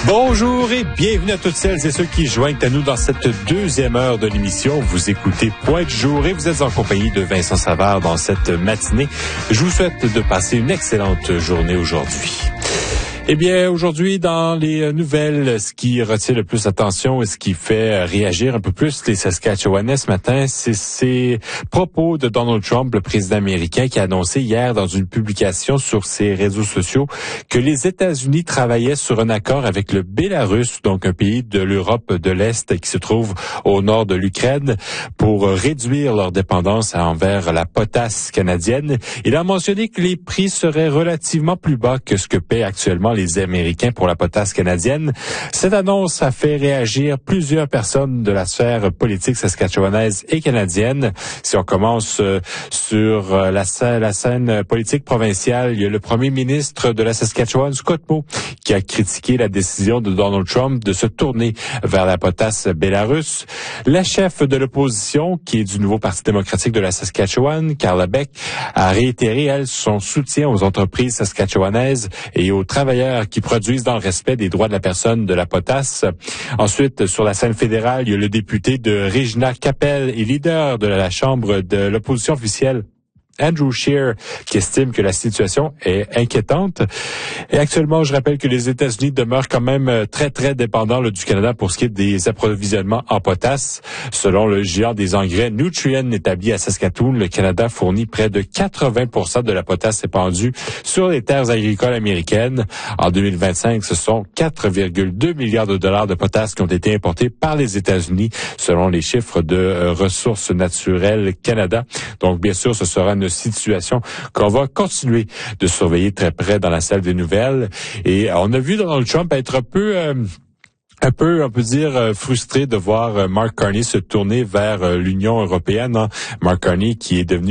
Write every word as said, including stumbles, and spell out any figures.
Bonjour et bienvenue à toutes celles et ceux qui joignent à nous dans cette deuxième heure de l'émission. Vous écoutez Point du jour et vous êtes en compagnie de Vincent Savard dans cette matinée. Je vous souhaite de passer une excellente journée aujourd'hui. Eh bien, aujourd'hui, dans les nouvelles, ce qui retient le plus l'attention et ce qui fait réagir un peu plus les Saskatchewanais ce matin, c'est ces propos de Donald Trump, le président américain, qui a annoncé hier dans une publication sur ses réseaux sociaux que les États-Unis travaillaient sur un accord avec le Bélarus, donc un pays de l'Europe de l'Est qui se trouve au nord de l'Ukraine, pour réduire leur dépendance envers la potasse canadienne. Il a mentionné que les prix seraient relativement plus bas que ce que paient actuellement les Américains pour la potasse canadienne. Cette annonce a fait réagir plusieurs personnes de la sphère politique saskatchewanaise et canadienne. Si on commence euh, sur euh, la, scène, la scène politique provinciale, il y a le premier ministre de la Saskatchewan, Scott Moe, qui a critiqué la décision de Donald Trump de se tourner vers la potasse bélarusse. La chef de l'opposition, qui est du nouveau Parti démocratique de la Saskatchewan, Carla Beck, a réitéré, elle, son soutien aux entreprises saskatchewanaises et aux travailleurs qui produisent dans le respect des droits de la personne de la potasse. Ensuite, sur la scène fédérale, il y a le député de Regina Capel et leader de la Chambre de l'opposition officielle, Andrew Scheer, qui estime que la situation est inquiétante. Et actuellement, je rappelle que les États-Unis demeurent quand même très, très dépendants là, du Canada pour ce qui est des approvisionnements en potasse. Selon le géant des engrais Nutrien établi à Saskatoon, le Canada fournit près de quatre-vingts pour cent de la potasse épandue sur les terres agricoles américaines. En deux mille vingt-cinq, ce sont quatre virgule deux milliards de dollars de potasse qui ont été importés par les États-Unis, selon les chiffres de euh, Ressources naturelles Canada. Donc, bien sûr, ce sera une situation qu'on va continuer de surveiller très près dans la salle des nouvelles. Et on a vu Donald Trump être un peu... Euh, Un peu, on peut dire, euh, frustré de voir euh, Mark Carney se tourner vers euh, l'Union européenne. Hein. Mark Carney qui est devenu